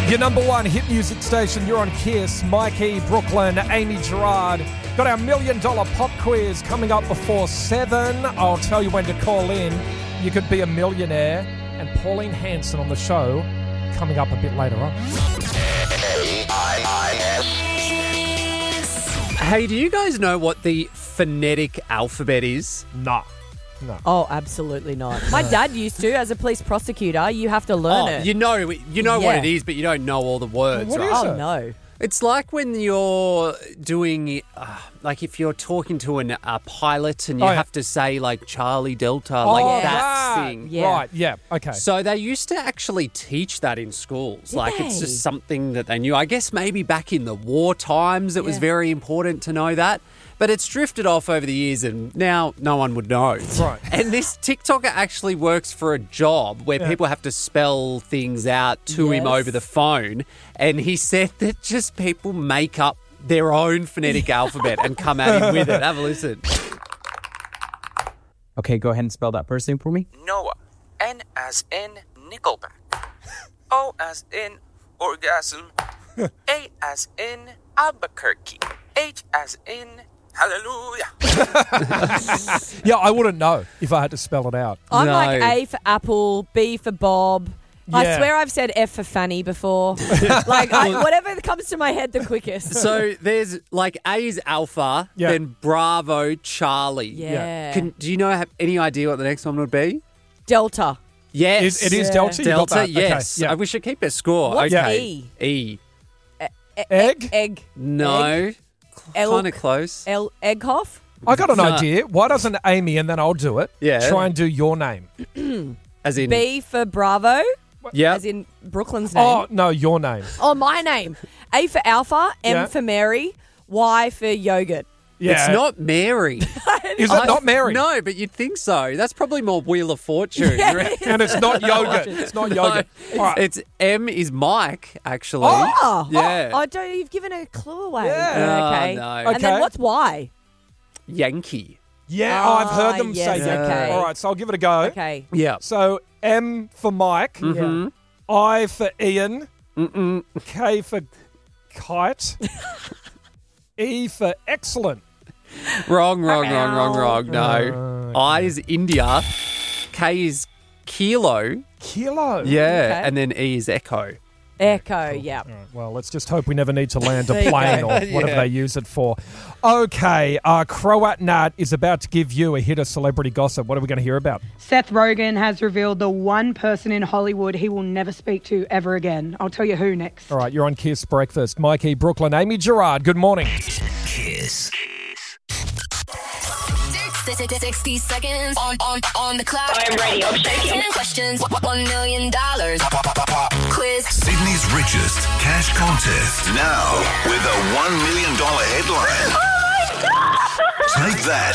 Your number one hit music station, you're on Kiss. Mikey, Brooklyn, Amy Gerard. Got our $1 million pop quiz coming up before 7. I'll tell you when to call in. You could be a millionaire. And Pauline Hanson on the show coming up a bit later on. Hey, do you guys know what the phonetic alphabet is? No. Oh, absolutely not. My dad used to. As a police prosecutor, you have to learn it. You know what it is, but you don't know all the words, What right? is Oh, it? no. It's like when you're doing, like if you're talking to a pilot and you have to say like Charlie Delta, like that thing. Yeah. Right, yeah, okay. So they used to actually teach that in schools. Did Like they? it's just something that they knew. I guess maybe back in the war times it was very important to know that. But it's drifted off over the years and now no one would know. Right. And this TikToker actually works for a job where people have to spell things out to him Yes. over the phone. And he said that just people make up their own phonetic alphabet and come at him with it. Have a listen. Okay, go ahead and spell that first name for me. Noah. N as in Nickelback. O as in orgasm. A as in Albuquerque. H as in hallelujah. Yeah, I wouldn't know if I had to spell it out. I'm No. like A for Apple, B for Bob. I Yeah. swear I've said F for Fanny before. Whatever comes to my head the quickest. So there's like A is Alpha, Yeah. then Bravo, Charlie. Yeah. Do you have any idea what the next one would be? Delta. Yes. It is Delta? You got Delta, that? yes. Okay, yeah. We should keep a score. What's okay. E? E. Egg? Egg. No. Kind of close. Egghoff? I got an No. idea. Why doesn't Amy, and then I'll do it, Yeah. try and do your name? As in. B for Bravo. Yeah. As in Brooklyn's name. Oh, no, your name. Oh, my name. A for Alpha, M Yeah. for Mary, Y for yogurt. Yeah. It's not Mary. Is it not Mary? No, but you'd think so. That's probably more Wheel of Fortune. And it's not yogurt. It's not yogurt. All right. It's M is Mike, actually. Oh, Yeah. you've given a clue away. Yeah. Okay. Oh, no. And then Okay. what's Y? Yankee. Yeah, I've heard them yes, say that. okay. All right, so I'll give it a go. Okay. Yeah. So M for Mike, Mhm. I for Ian, K for kite, E for excellent. Wrong. No. I is India. K is kilo. Kilo. Yeah. Okay. And then E is echo. Echo, yeah. All right, well, let's just hope we never need to land There a you plane go. or whatever they use it for. Okay, Croat Nat is about to give you a hit of celebrity gossip. What are we going to hear about? Seth Rogen has revealed the one person in Hollywood he will never speak to ever again. I'll tell you who next. All right, you're on Kiss Breakfast. Mikey, Brooklyn, Amy Gerard, good morning. Kiss. 60 seconds on the clock. I'm ready. I'm shaking. 10 questions. $1 million. Quiz. Sydney's richest cash contest. Now with a $1 million headline. Oh my God! Take that